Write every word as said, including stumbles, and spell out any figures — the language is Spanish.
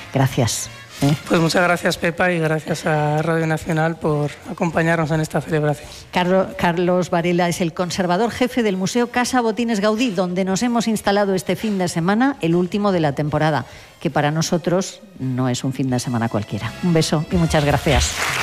Gracias. ¿Eh? Pues muchas gracias, Pepa, y gracias a Radio Nacional por acompañarnos en esta celebración. Carlos, Carlos Varela es el conservador jefe del Museo Casa Botines Gaudí, donde nos hemos instalado este fin de semana, el último de la temporada, que para nosotros no es un fin de semana cualquiera. Un beso y muchas gracias.